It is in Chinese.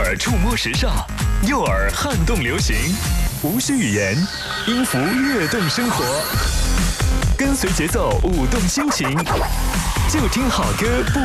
耳触摸时尚，右耳撼动流行，无需语言，音符跃动生活，跟随节奏舞动心情，就听好歌不